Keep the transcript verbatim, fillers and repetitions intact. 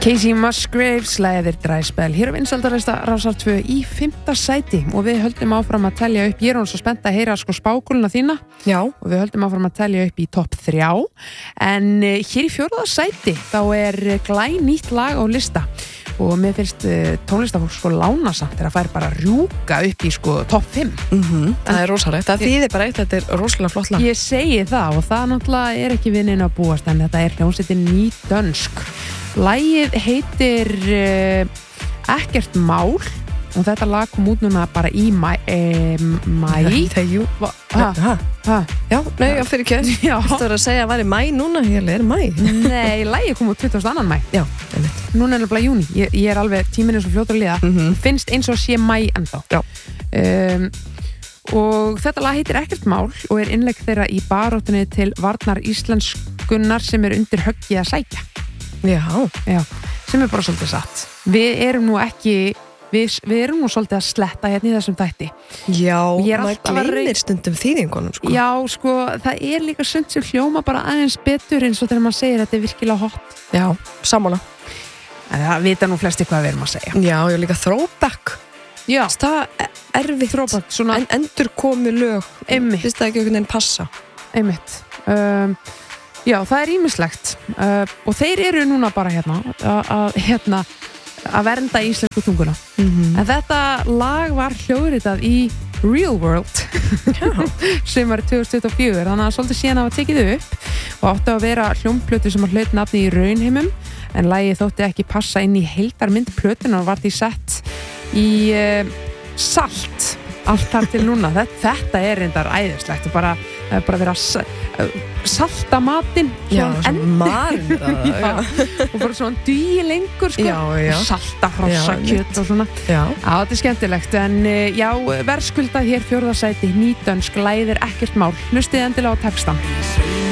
Casey Musgraves læðir dræspel hér á vinsældarlista Rásar tvö í fimmta sæti og við höldum áfram að telja upp, ég er hún svo spennt að heyra sko spákuluna þína. Já. Og við höldum áfram að telja upp í topp þrjá en uh, hér í fjórða sæti þá er glænýtt lag á lista og mér finnst uh, tónlistafólk sko lánasamt þegar það fær bara rjúka upp í sko topp fimm. Mhm. Það er rosalegt. Það þýðir bara eitt, þetta er rosalega flott lag. Ég segi það og það náttúrulega er ekki vinnin að búast en þetta er hljómsveitin Nýdönsk. Lagið heitir uh, Ekkert mál og þetta lag kom út núna bara í mæ eh, mæ Þegar jú Va, ha, ha. ha. Já, nei, já, fyrir ekki Já. Þú voru að segja að það væri mæ núna, ég er mæ Nei, lagið kom út tuttugasta og annan mæ. Já, einmitt. Núna er nefnilega júní, ég, ég er alveg tíminn er svo fljótur að liða, Mhm. finnst eins og sé mæ ennþá. Já. um, og þetta lag heitir Ekkert mál og er innlegg þeirra í baróttunni til varnar íslenskunnar sem er undir höggi að sækja. Já. Já, sem er bara svolítið satt. Við erum nú ekki við, við erum nú svolítið að sletta hérna í þessum þætti. Já, Ég er maður alltaf að gleymir rey- stundum þýðingunum, sko. Já, sko, það er líka sund sem hljóma bara aðeins betur eins og þegar maður segir að þetta er virkilega hot. Já, sammála. En það vita nú flesti hvað við erum að segja. Já, ég er líka throwback. Já, Það er erfitt. Throwback, svona- En endur komi lög. Einmitt. Fyrst það ekki einhvern veginn passa. einmitt. Um, já, það er ýmislegt. Uh, og þeir eru núna bara hérna að- að hérna, að vernda íslensku tunguna. Mhm. En þetta lag var hljóðritað í Real World sem var tvö þúsund tuttugu og fjögur þannig að svolítið síðan hafa tekið þau upp og áttu að vera hljómplötu sem að hlaut nafni í raunheimum en lagið þótti ekki passa inn í heildarmynd plötuna og var því sett í uh, salt allt þar til núna. Þetta, þetta er reyndar æðislegt og bara, uh, bara vera sa- uh, salta matinn Já, svona marinera það, já, og bara svona dugi lengur sko. Já, já. salta hrossakjöt og svona. Já. Já, þetta er skemmtilegt, en uh, já, verðskuldað hér fjórða sæti, Nýdönsk læðir Ekkert mál. Hlustið endilega á textan.